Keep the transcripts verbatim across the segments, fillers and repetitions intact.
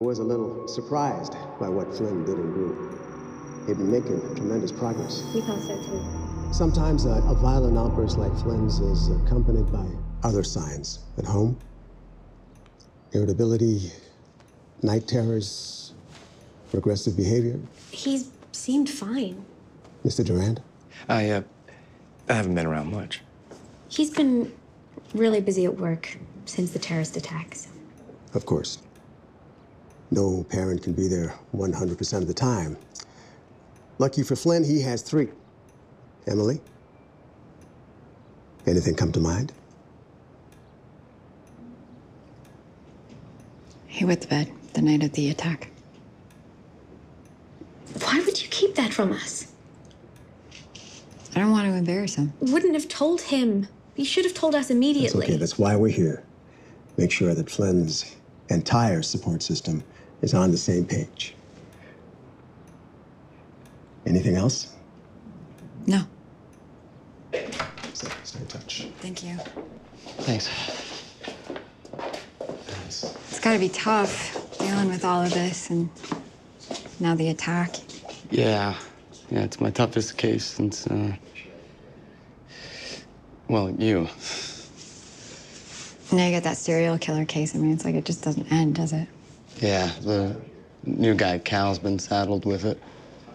was a little surprised by what Flynn did and grew. He'd been making tremendous progress. We thought so too. Sometimes a, a violent outburst like Flynn's is accompanied by other signs at home. Irritability, night terrors, regressive behavior. He's seemed fine. Mister Durand? I, uh, I haven't been around much. He's been really busy at work since the terrorist attacks. Of course. No parent can be there one hundred percent of the time. Lucky for Flynn, he has three. Emily? Anything come to mind? He wet the bed the night of the attack. Why would you keep that from us? I don't want to embarrass him. Wouldn't have told him. You should have told us immediately. That's okay, that's why we're here. Make sure that Flynn's entire support system is on the same page. Anything else? No. Stay, stay in touch. Thank you. Thanks. It's got to be tough dealing with all of this and now the attack. Yeah. Yeah, it's my toughest case since, uh... well, you. Now you got that serial killer case. I mean, it's like it just doesn't end, does it? Yeah, the new guy, Cal's been saddled with it.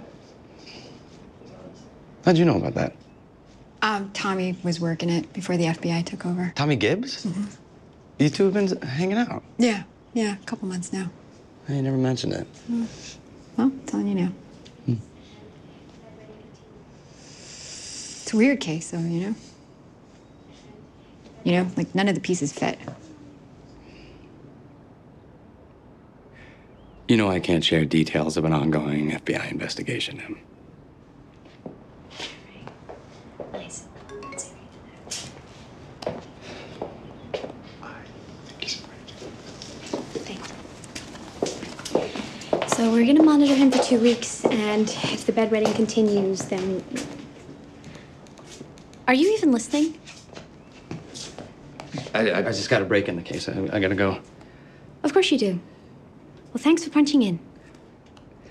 How'd you know about that? Um, Tommy was working it before the F B I took over. Tommy Gibbs? Mm-hmm. You two have been hanging out? Yeah, yeah, a couple months now. You never mentioned it. Mm. Well, telling you now. Hmm. It's a weird case, though, you know? You know, like none of the pieces fit. You know I can't share details of an ongoing F B I investigation, Em. Nice. So we're gonna monitor him for two weeks, and if the bedwetting continues, then... Are you even listening? I, I just got a break in the case. I, I gotta go. Of course you do. Well, thanks for punching in.